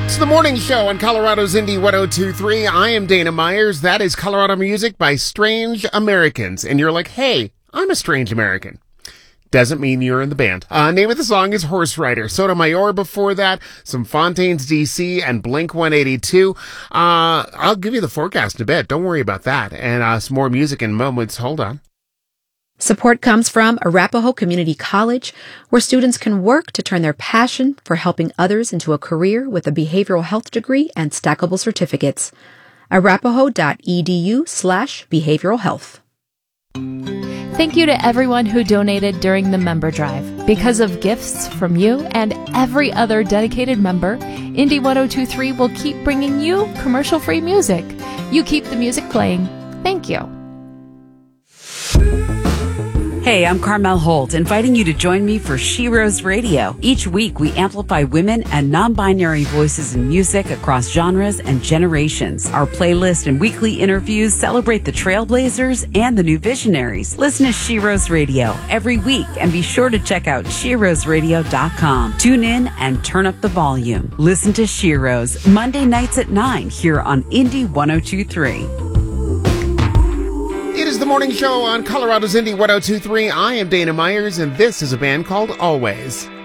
It's the morning show on Colorado's Indie 102.3. I am Dana Myers. That is Colorado music by Strange Americans. And you're like, hey, I'm a Strange American. Doesn't mean you're in the band. Name of the song is Horse Rider. Sotomayor before that, some Fontaines DC and Blink 182. I'll give you the forecast in a bit. Don't worry about that. And some more music in moments. Hold on. Support comes from Arapahoe Community College, where students can work to turn their passion for helping others into a career with a behavioral health degree and stackable certificates. arapahoe.edu/behavioral health. Thank you to everyone who donated during the member drive. Because of gifts from you and every other dedicated member, Indie 102.3 will keep bringing you commercial-free music. You keep the music playing. Thank you. Hey, I'm Carmel Holt, inviting you to join me for Sheroes Radio. Each week, we amplify women and non-binary voices in music across genres and generations. Our playlist and weekly interviews celebrate the trailblazers and the new visionaries. Listen to Sheroes Radio every week and be sure to check out SheroesRadio.com. Tune in and turn up the volume. Listen to Sheroes Monday nights at 9 here on Indie 102.3. It is the morning show on Colorado's Indie 102.3. I am Dana Myers, and this is a band called Always.